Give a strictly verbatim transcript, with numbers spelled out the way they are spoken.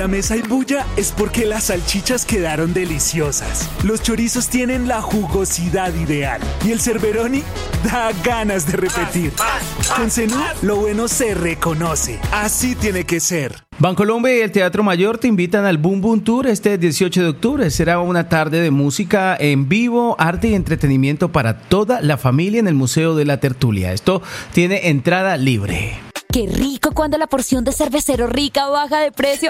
La mesa y bulla es porque las salchichas quedaron deliciosas. Los chorizos tienen la jugosidad ideal. Y el Cerberoni da ganas de repetir. Con Zenú, lo bueno se reconoce. Así tiene que ser. Bancolombia y el Teatro Mayor te invitan al Boom Boom Tour este dieciocho de octubre. Será una tarde de música en vivo, arte y entretenimiento para toda la familia en el Museo de la Tertulia. Esto tiene entrada libre. ¡Qué rico cuando la porción de cervecero rica baja de precio!